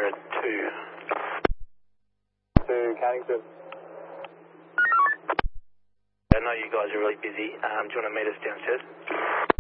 2. To Carrington. I know you guys are really busy. Do you want to meet us downstairs?